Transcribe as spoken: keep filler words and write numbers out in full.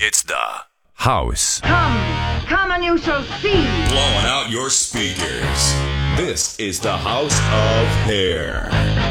It's the House. Come, come and you shall see. Blowing out your speakers. This is the House of Hair.